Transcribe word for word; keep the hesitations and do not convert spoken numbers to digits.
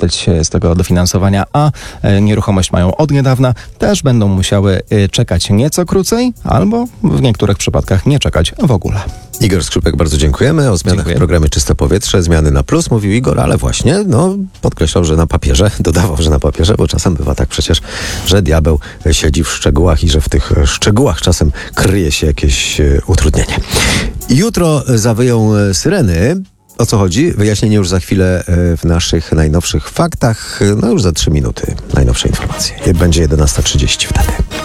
skorzystać z tego dofinansowania, a nieruchomość mają od niedawna, też będą musiały czekać nieco krócej, albo w niektórych przypadkach nie czekać w ogóle. Igor Skrzypek, bardzo dziękujemy. O zmianach Dziękuję. w programie Czyste Powietrze, zmiany na plus, mówił Igor, ale właśnie, no, podkreślał, że na papierze, dodawał, że na papierze, bo czasem bywa tak przecież, że diabeł siedzi w szczegółach i że w tych szczegółach czasem kryje się jakieś e, utrudnienie. Jutro zawyją syreny. O co chodzi? Wyjaśnienie już za chwilę e, w naszych najnowszych faktach. No już za trzy minuty najnowsze informacje. Będzie jedenasta trzydzieści wtedy.